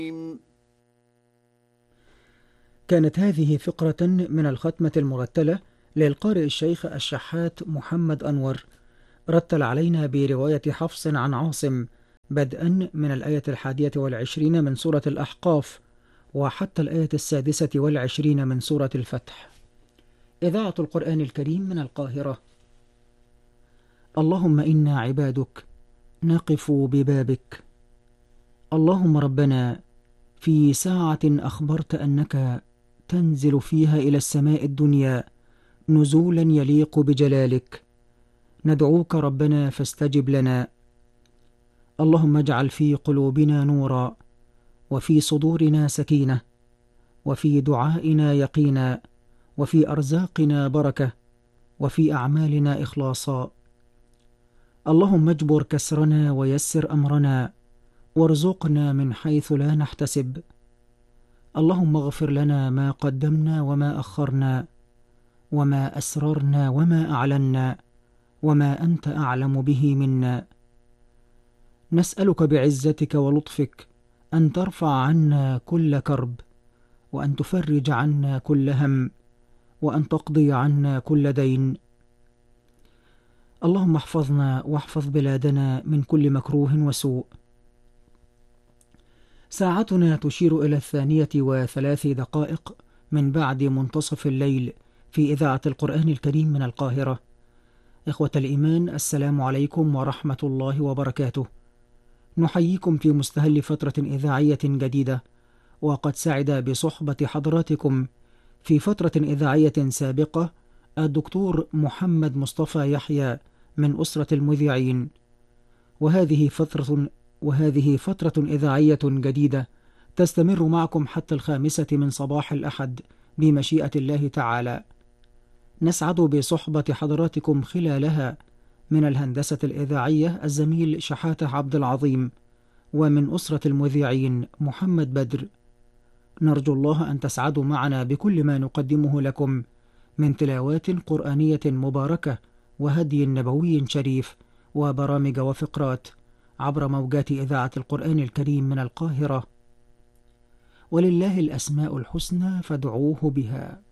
كانت هذه فقرة من الختمة المرتلة للقارئ الشيخ الشحات محمد أنور، رتل علينا برواية حفص عن عاصم بدءا من الآية 21 من سورة الأحقاف وحتى الآية 26 من سورة الفتح. إذاعة القرآن الكريم من القاهرة. اللهم إنا عبادك نقف ببابك. اللهم ربنا في ساعة أخبرت أنك تنزل فيها إلى السماء الدنيا نزولا يليق بجلالك، ندعوك ربنا فاستجب لنا. اللهم اجعل في قلوبنا نورا، وفي صدورنا سكينة، وفي دعائنا يقينا، وفي أرزاقنا بركة، وفي أعمالنا إخلاصا. اللهم اجبر كسرنا ويسر أمرنا، وارزقنا من حيث لا نحتسب. اللهم اغفر لنا ما قدمنا وما أخرنا، وما أسررنا وما أعلنا، وما أنت أعلم به منا. نسألك بعزتك ولطفك أن ترفع عنا كل كرب، وأن تفرج عنا كل هم، وأن تقضي عنا كل دين. اللهم احفظنا واحفظ بلادنا من كل مكروه وسوء. ساعتنا تشير إلى 2:03 من بعد منتصف الليل في إذاعة القرآن الكريم من القاهرة. إخوة الإيمان، السلام عليكم ورحمة الله وبركاته. نحييكم في مستهل فترة إذاعية جديدة، وقد سعد بصحبة حضراتكم في فترة إذاعية سابقة الدكتور محمد مصطفى يحيى من أسرة المذيعين، وهذه فترة إذاعية جديدة تستمر معكم حتى 5 من صباح الأحد بمشيئة الله تعالى. نسعد بصحبة حضراتكم خلالها من الهندسة الإذاعية الزميل شحاتة عبد العظيم، ومن أسرة المذيعين محمد بدر. نرجو الله أن تسعدوا معنا بكل ما نقدمه لكم من تلاوات قرآنية مباركة وهدي نبوي شريف وبرامج وفقرات عبر موجات إذاعة القرآن الكريم من القاهرة. ولله الأسماء الحسنى فادعوه بها.